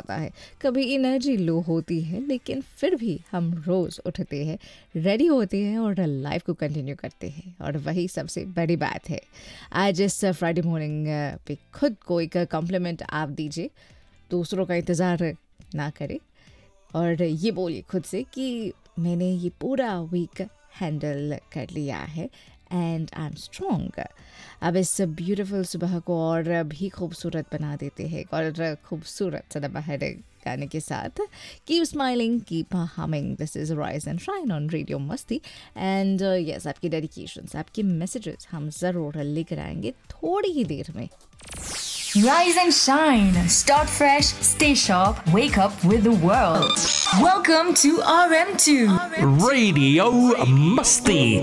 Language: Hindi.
ज़्यादा है, कभी एनर्जी लो होती है, लेकिन फिर भी हम रोज़ उठते हैं, रेडी होते हैं और लाइफ को कंटिन्यू करते हैं, और वही सबसे बड़ी बात है। आज इस फ्राइडे मॉर्निंग पे खुद को एक कॉम्प्लीमेंट आप दीजिए, दूसरों का इंतज़ार ना करें और ये बोलिए खुद से कि मैंने ये पूरा वीक हैंडल कर लिया है एंड आई एम स्ट्रॉन्ग। अब इस ब्यूटीफुल सुबह को और भी खूबसूरत बना देते हैं और खूबसूरत सदाबहार गाने के साथ। Keep smiling, keep humming, this is rise and shine on radio मस्ती। एंड यस, आपकी डेडिकेशंस, आपके मैसेजेस हम ज़रूर लेकर आएंगे थोड़ी ही देर में। Rise and shine. Start fresh. Stay sharp. Wake up with the world. Welcome to RM2 Radio Musty.